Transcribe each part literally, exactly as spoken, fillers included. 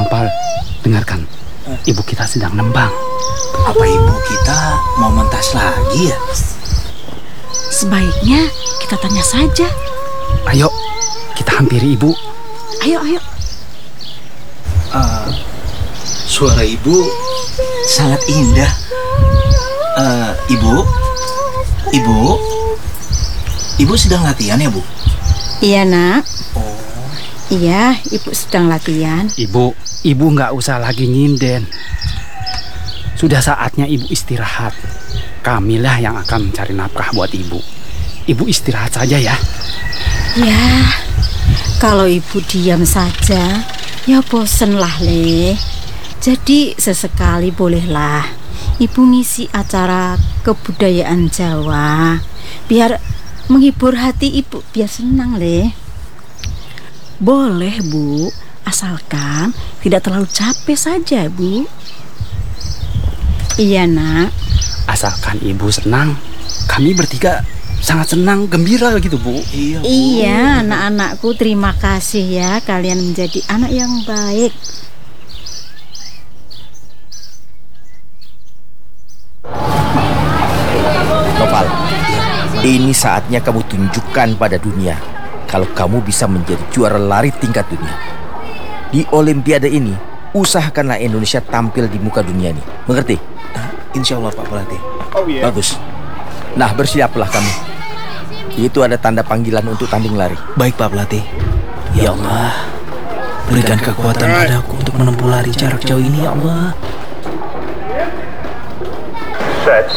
Nopal, dengarkan. Ibu kita sedang nembang. Apa ibu kita mau mentas lagi ya? Sebaiknya kita tanya saja. Ayo, kita hampiri ibu. Ayo, ayo. Uh, suara ibu sangat indah. Uh, ibu, ibu, ibu sedang latihan ya, Bu? Iya, Nak. Oh. Iya, ibu sedang latihan. Ibu, ibu nggak usah lagi nyinden. Sudah saatnya ibu istirahat. Kamilah yang akan mencari nafkah buat ibu. Ibu istirahat saja ya. Ya, kalau ibu diam saja, ya bosen lah, Le. Jadi sesekali bolehlah ibu ngisi acara kebudayaan Jawa, biar menghibur hati ibu, biar senang, Le. Boleh, Bu, asalkan tidak terlalu capek saja, Bu. Iya, Nak. Asalkan ibu senang, kami bertiga sangat senang, gembira gitu, Bu. Iya, Bu. Iya, anak-anakku, terima kasih ya, kalian menjadi anak yang baik. Nopal, ini saatnya kamu tunjukkan pada dunia kalau kamu bisa menjadi juara lari tingkat dunia. Di Olimpiade ini, usahakanlah Indonesia tampil di muka dunia ini. Mengerti? Insya Allah, Pak Pelatih. Oh, yeah. Bagus. Nah, bersiaplah kamu. Itu ada tanda panggilan untuk tanding lari. Baik, Pak Pelatih. Ya Allah, berikan kekuatan padaku untuk menempuh lari jarak jauh ini, ya Allah. Set.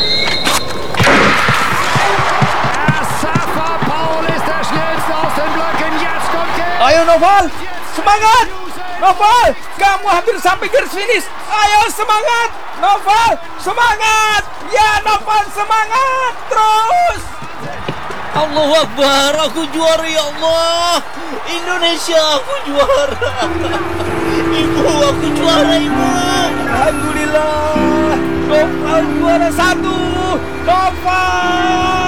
Ayo Noval, semangat! Noval, kamu hampir sampai garis finish. Ayo semangat, Noval, semangat! Ya Noval, semangat terus! Allahu Akbar, aku juara ya Allah. Indonesia, aku juara. Ibu, aku juara, Ibu. Alhamdulillah, Noval juara satu. Noval!